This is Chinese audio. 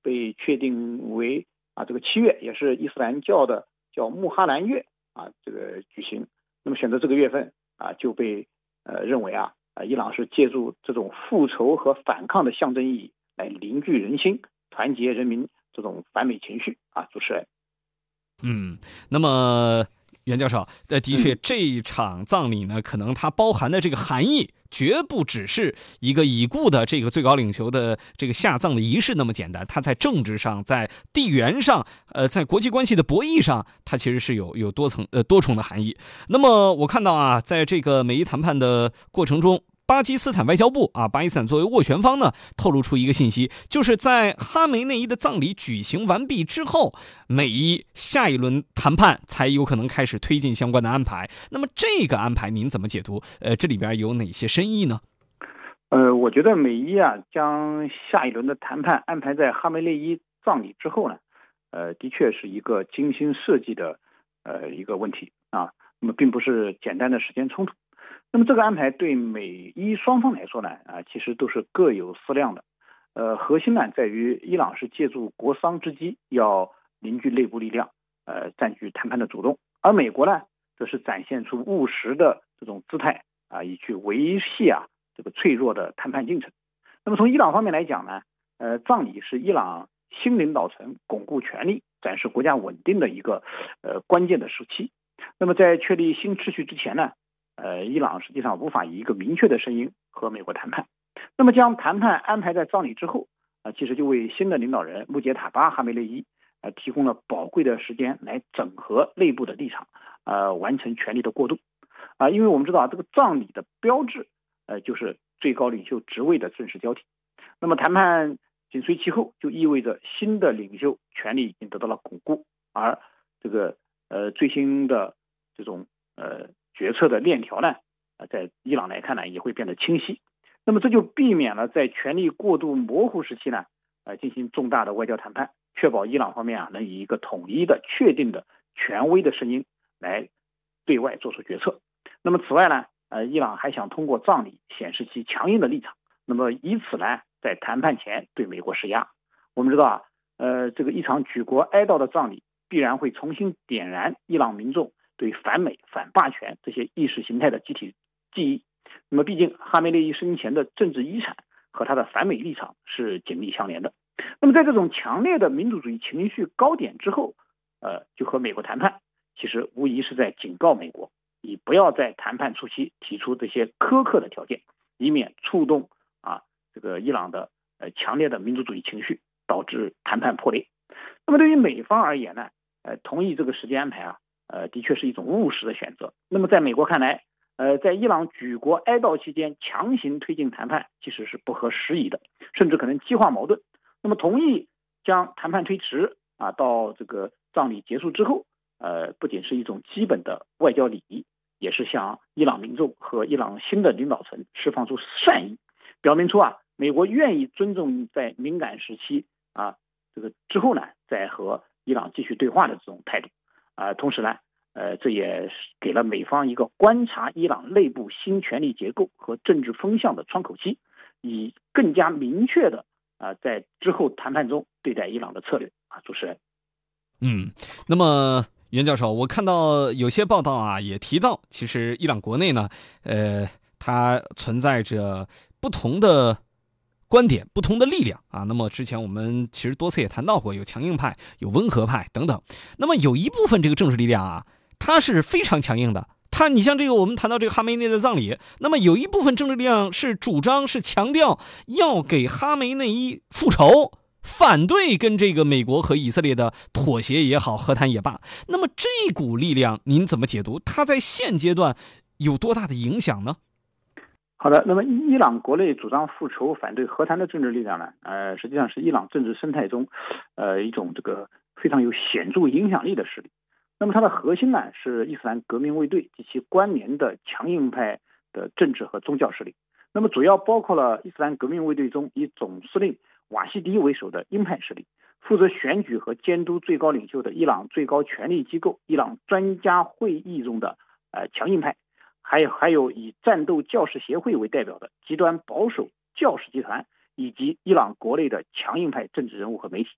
被确定为这个7月，也是伊斯兰教的叫穆哈兰月这个举行。那么选择这个月份就被认为伊朗是借助这种复仇和反抗的象征意义来凝聚人心，团结人民这种反美情绪主持人。 那么袁教授，的确，这一场葬礼呢，可能它包含的这个含义，绝不只是一个已故的这个最高领袖的这个下葬的仪式那么简单。它在政治上，在地缘上，在国际关系的博弈上，它其实是有多重的含义。那么我看到在这个美伊谈判的过程中，巴基斯坦外交部巴基斯坦作为斡旋方呢，透露出一个信息，就是在哈梅内伊的葬礼举行完毕之后，美伊下一轮谈判才有可能开始推进相关的安排。那么这个安排您怎么解读？这里边有哪些深意呢？ 我觉得美伊将下一轮的谈判安排在哈梅内伊葬礼之后呢，的确是一个精心设计的一个问题那么并不是简单的时间冲突。那么这个安排对美伊双方来说呢其实都是各有思量的。核心呢在于伊朗是借助国殇之机要凝聚内部力量，占据谈判的主动，而美国呢则是展现出务实的这种姿态以去维系这个脆弱的谈判进程。那么从伊朗方面来讲呢，葬礼是伊朗新领导层巩固权力、展示国家稳定的一个关键的时期。那么在确立新秩序之前呢，伊朗实际上无法以一个明确的声音和美国谈判。那么将谈判安排在葬礼之后其实就为新的领导人穆杰塔巴哈梅内伊提供了宝贵的时间来整合内部的立场，完成权力的过渡因为我们知道这个葬礼的标志就是最高领袖职位的正式交替。那么谈判紧随其后，就意味着新的领袖权力已经得到了巩固，而这个最新的这种决策的链条呢在伊朗来看呢也会变得清晰。那么这就避免了在权力过度模糊时期呢进行重大的外交谈判，确保伊朗方面能以一个统一的确定的权威的声音来对外做出决策。那么此外呢伊朗还想通过葬礼显示其强硬的立场，那么以此呢在谈判前对美国施压。我们知道这个一场举国哀悼的葬礼必然会重新点燃伊朗民众对反美反霸权这些意识形态的集体记忆。那么毕竟哈梅内伊生前的政治遗产和他的反美立场是紧密相连的。那么在这种强烈的民族主义情绪高点之后就和美国谈判，其实无疑是在警告美国，以不要在谈判初期提出这些苛刻的条件，以免触动这个伊朗的强烈的民族主义情绪，导致谈判破裂。那么对于美方而言呢同意这个时间安排的确是一种务实的选择。那么在美国看来在伊朗举国哀悼期间强行推进谈判其实是不合时宜的，甚至可能激化矛盾。那么同意将谈判推迟到这个葬礼结束之后不仅是一种基本的外交礼仪，也是向伊朗民众和伊朗新的领导层释放出善意，表明出美国愿意尊重在敏感时期这个之后呢再和伊朗继续对话的这种态度同时呢这也给了美方一个观察伊朗内部新权力结构和政治风向的窗口期，以更加明确的在之后谈判中对待伊朗的策略主持人。 那么袁教授，我看到有些报道也提到，其实伊朗国内呢它存在着不同的观点、不同的力量那么之前我们其实多次也谈到过，有强硬派、有温和派等等。那么有一部分这个政治力量它是非常强硬的。你像这个我们谈到这个哈梅内伊的葬礼，那么有一部分政治力量是主张、是强调要给哈梅内伊复仇，反对跟这个美国和以色列的妥协也好、和谈也罢。那么这股力量您怎么解读？它在现阶段有多大的影响呢？ 好的，那么伊朗国内主张复仇、反对和谈的政治力量呢实际上是伊朗政治生态中一种这个非常有显著影响力的势力。那么它的核心呢是伊斯兰革命卫队及其关联的强硬派的政治和宗教势力。那么主要包括了伊斯兰革命卫队中以总司令瓦希迪为首的鹰派势力，负责选举和监督最高领袖的伊朗最高权力机构伊朗专家会议中的强硬派，还有以战斗教士协会为代表的极端保守教士集团，以及伊朗国内的强硬派政治人物和媒体。